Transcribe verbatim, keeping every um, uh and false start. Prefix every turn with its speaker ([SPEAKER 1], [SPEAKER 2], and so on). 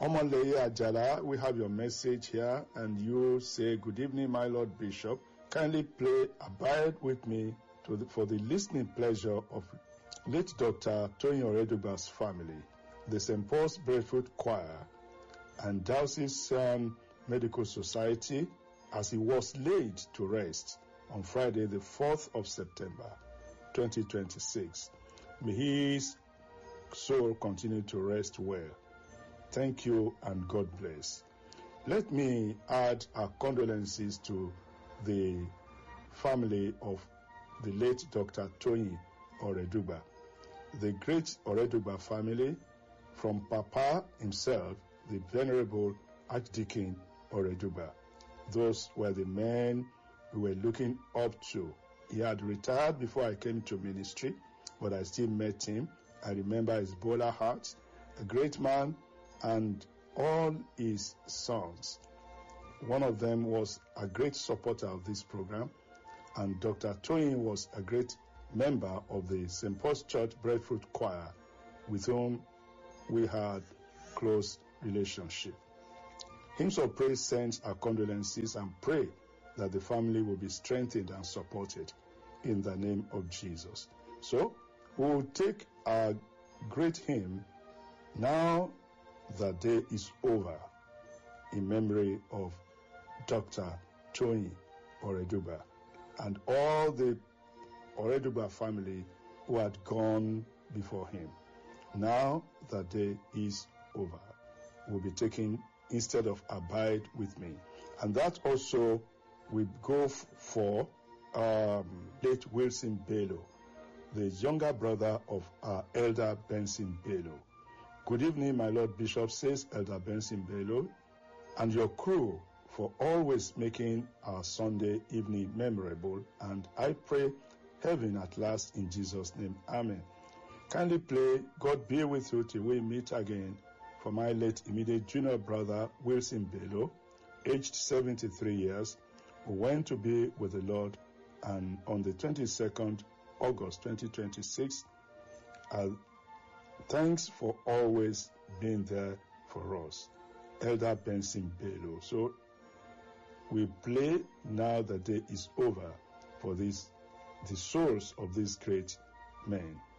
[SPEAKER 1] Omonleye Ajala, we have your message here, and you say, "Good evening, my Lord Bishop. Kindly play Abide With Me to the, for the listening pleasure of late Doctor Tony Oreduba's family, the Saint Paul's Barefoot Choir, and Diocesan Medical Society, as he was laid to rest on Friday, the fourth of September, twenty twenty-six. May his soul continue to rest well. Thank you and God bless." Let me add our condolences to the family of the late Doctor Tony Oreduba, the great Oreduba family, from Papa himself, the Venerable Archdeacon Oreduba. Those were the men we were looking up to. He had retired before I came to ministry, but I still met him. I remember his bowler heart, a great man, and all his sons. One of them was a great supporter of this program, and Doctor Tony was a great member of the Saint Paul's Church Barefoot Choir, with whom we had close relationship. Hymns of Praise sends our condolences and pray that the family will be strengthened and supported in the name of Jesus. So, we will take our great hymn, "Now the Day is Over," in memory of Doctor Tony Oreduba and all the Oreduba family who had gone before him. Now the day is over. We'll be taking instead of Abide With Me. And that also we go f- for um, late Wilson Bello, the younger brother of our Elder Benson Bello. "Good evening, my Lord Bishop," says Elder Benson Bello, "and your crew for always making our Sunday evening memorable, and I pray heaven at last in Jesus' name. Amen. Kindly play God Be With You Till We Meet Again for my late immediate junior brother Wilson Bello, aged seventy-three years, who went to be with the Lord and on the twenty-second of August twenty twenty-six. Uh, thanks for always being there for us. Elder Benson Bello." So we play "Now the Day is Over" for this, the souls of these great men.